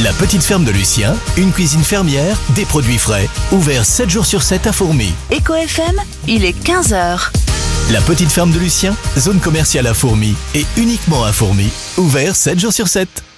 La petite ferme de Lucien, une cuisine fermière, des produits frais. Ouvert 7 jours sur 7 à Fourmies. Eco FM, il est 15h. La petite ferme de Lucien, zone commerciale à Fourmies et uniquement à Fourmies. Ouvert 7 jours sur 7.